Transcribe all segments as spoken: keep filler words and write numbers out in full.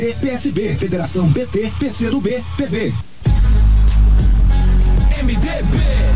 P S B, Federação P T, P C do B, P V. M D B.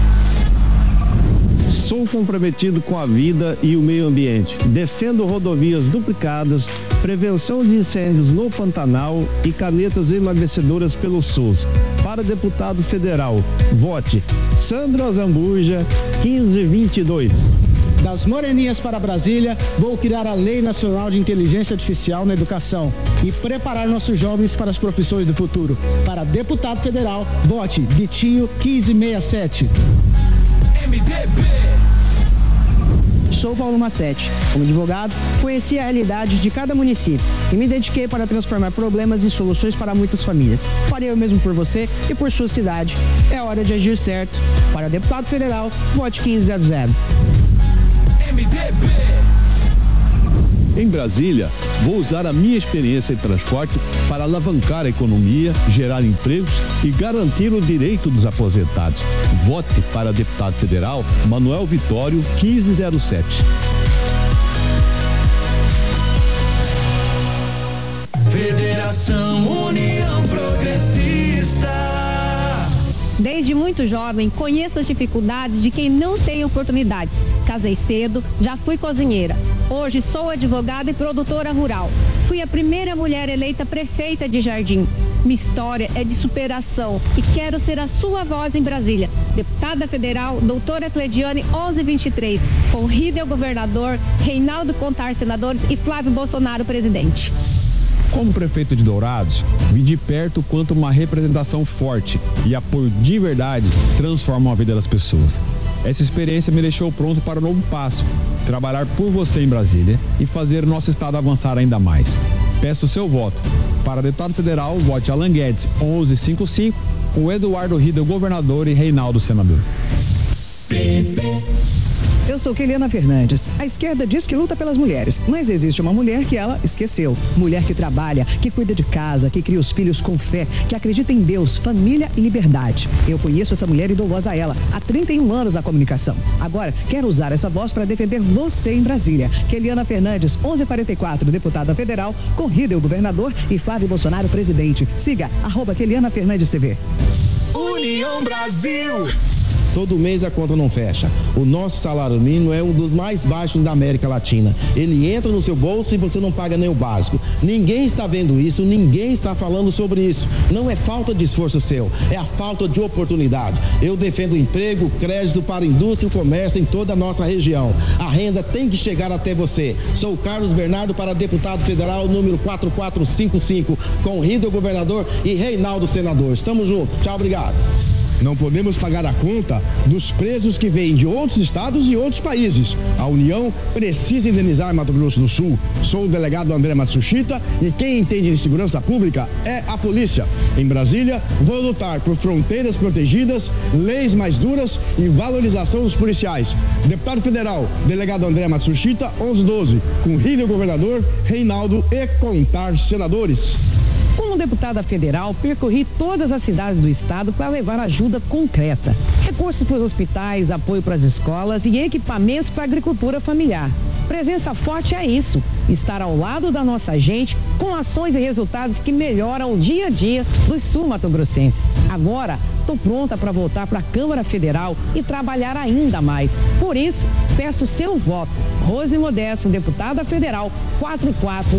Sou comprometido com a vida e o meio ambiente. Defendo rodovias duplicadas, prevenção de incêndios no Pantanal e canetas emagrecedoras pelo SUS. Para deputado federal, vote Sandra Zambuja, quinze vinte e dois. Das Moreninhas para Brasília, vou criar a Lei Nacional de Inteligência Artificial na Educação e preparar nossos jovens para as profissões do futuro. Para deputado federal, vote Vitinho, quinze sessenta e sete. M D B. Sou Paulo Massetti. Como advogado, conheci a realidade de cada município e me dediquei para transformar problemas em soluções para muitas famílias. Farei o mesmo por você e por sua cidade. É hora de agir certo. Para deputado federal, vote quinze zero zero. M D B. Em Brasília, vou usar a minha experiência em transporte para alavancar a economia, gerar empregos e garantir o direito dos aposentados. Vote para deputado federal Manuel Vitório, quinze zero sete. Federação União Progressista. Desde muito jovem, conheço as dificuldades de quem não tem oportunidades. Casei cedo, já fui cozinheira. Hoje sou advogada e produtora rural. Fui a primeira mulher eleita prefeita de Jardim. Minha história é de superação e quero ser a sua voz em Brasília. Deputada federal, doutora Cleidiane, onze vinte e três. Com Ridel, governador, Reinaldo Contar, senadores e Flávio Bolsonaro, presidente. Como prefeito de Dourados, vi de perto quanto uma representação forte e apoio de verdade transformam a vida das pessoas. Essa experiência me deixou pronto para o novo passo, trabalhar por você em Brasília e fazer o nosso estado avançar ainda mais. Peço o seu voto. Para deputado federal, vote Alan Guedes, onze cinquenta e cinco, com Eduardo Ridel, governador, e Reinaldo, senador. Eu sou Keliana Fernandes. A esquerda diz que luta pelas mulheres, mas existe uma mulher que ela esqueceu. Mulher que trabalha, que cuida de casa, que cria os filhos com fé, que acredita em Deus, família e liberdade. Eu conheço essa mulher e dou voz a ela há trinta e um anos na comunicação. Agora, quero usar essa voz para defender você em Brasília. Keliana Fernandes, onze quarenta e quatro, deputada federal, com Ridel, governador, e Flávio Bolsonaro, presidente. Siga, arroba Keliana Fernandes T V. União Brasil. Todo mês a conta não fecha. O nosso salário mínimo é um dos mais baixos da América Latina. Ele entra no seu bolso e você não paga nem o básico. Ninguém está vendo isso, ninguém está falando sobre isso. Não é falta de esforço seu, é a falta de oportunidade. Eu defendo emprego, crédito para a indústria e o comércio em toda a nossa região. A renda tem que chegar até você. Sou Carlos Bernardo para deputado federal número quatro quatro cinco cinco, com Ridel, governador, e Reinaldo, senador. Estamos juntos. Tchau, obrigado. Não podemos pagar a conta dos presos que vêm de outros estados e outros países. A União precisa indenizar Mato Grosso do Sul. Sou o delegado André Matsushita e quem entende de segurança pública é a polícia. Em Brasília, vou lutar por fronteiras protegidas, leis mais duras e valorização dos policiais. Deputado federal, delegado André Matsushita, onze doze, com Ridel, governador, Reinaldo e Contar, senadores. Como deputada federal, percorri todas as cidades do estado para levar ajuda concreta. Recursos para os hospitais, apoio para as escolas e equipamentos para a agricultura familiar. Presença forte é isso, estar ao lado da nossa gente com ações e resultados que melhoram o dia a dia dos sul-mato-grossenses. Agora, estou pronta para voltar para a Câmara Federal e trabalhar ainda mais. Por isso, peço seu voto. Rose Modesto, deputada federal, quatro quatro